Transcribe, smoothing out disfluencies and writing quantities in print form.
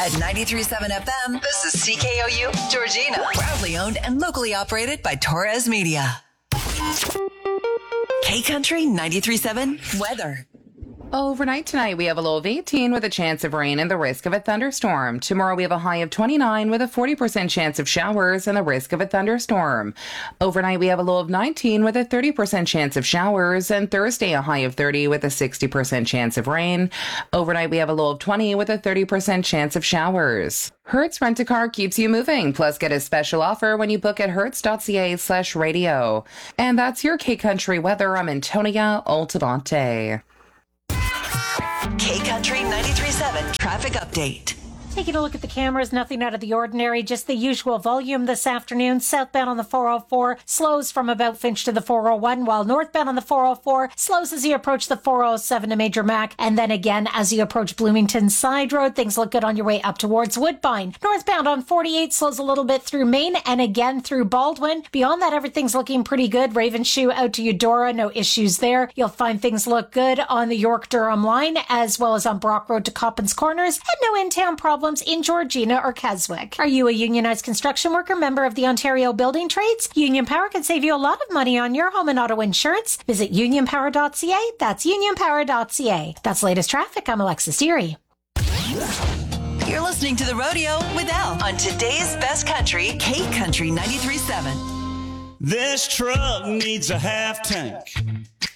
At 93.7 FM, this is CKOU Georgina. Proudly owned and locally operated by Torres Media. K-Country 93.7 weather. Overnight tonight, we have a low of 18 with a chance of rain and the risk of a thunderstorm. Tomorrow, we have a high of 29 with a 40% chance of showers and the risk of a thunderstorm. Overnight, we have a low of 19 with a 30% chance of showers, and Thursday, a high of 30 with a 60% chance of rain. Overnight, we have a low of 20 with a 30% chance of showers. Hertz Rent-A-Car keeps you moving. Plus, get a special offer when you book at hertz.ca/radio. And that's your K-Country weather. I'm Antonia Altamonte. K-Country 93.7 traffic update. Taking a look at the cameras, nothing out of the ordinary, just the usual volume this afternoon. Southbound on the 404 slows from about Finch to the 401, while northbound on the 404 slows as you approach the 407 to Major Mac. And then again, as you approach Bloomington Side Road, things look good on your way up towards Woodbine. Northbound on 48 slows a little bit through Maine and again through Baldwin. Beyond that, everything's looking pretty good. Ravenshoe out to Eudora, no issues there. You'll find things look good on the York-Durham line, as well as on Brock Road to Coppins Corners, and no in-town problems in Georgina or Keswick. Are you a unionized construction worker, member of the Ontario Building Trades? Union Power can save you a lot of money on your home and auto insurance. Visit unionpower.ca. That's unionpower.ca. That's latest traffic. I'm Alexis Deary. You're listening to The Rodeo with Al on today's best country, K-Country 93.7. This truck needs a half tank.